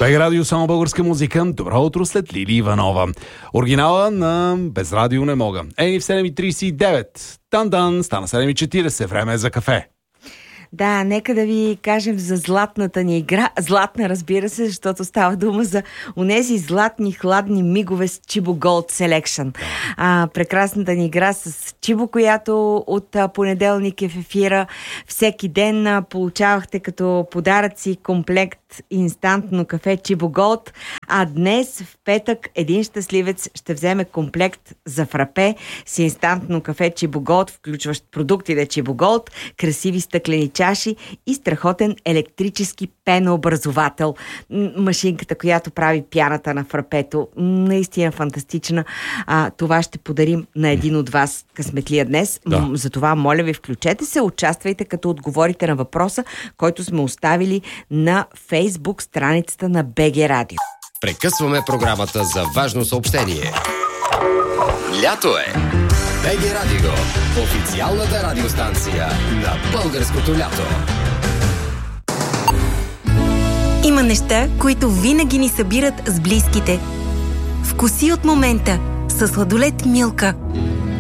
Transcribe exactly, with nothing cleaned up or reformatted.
БГ Радио, само българска музика. Добро утро след Лили Иванова. Оригинала на Без радио не мога. Ей, в седем и трийсет и девет. Тан-дан, стана седем и четирийсет. Време е за кафе. Да, нека да ви кажем за златната ни игра. Златна, разбира се, защото става дума за онези златни хладни мигове с Chibo Gold Selection. А, прекрасната ни игра с Chibo, която от а, понеделник е в ефира. Всеки ден а, получавахте като подаръци комплект инстантно кафе Chibo Gold, а днес в петък един щастливец ще вземе комплект за фрапе с инстантно кафе Chibo Gold, включващ продуктите Chibo Gold, красиви стъклени чаши и страхотен електрически пенообразовател. Машинката, която прави пяната на фрапето. Наистина фантастична. А, това ще подарим на един от вас късметлия днес. Да. Затова, моля ви, включете се, участвайте, като отговорите на въпроса, който сме оставили на Фейсбук страницата на БГ Радио. Прекъсваме програмата за важно съобщение. Лято е! БГ Радио, официалната радиостанция на българското лято. Има неща, които винаги ни събират с близките. Вкуси от момента със сладолед Милка.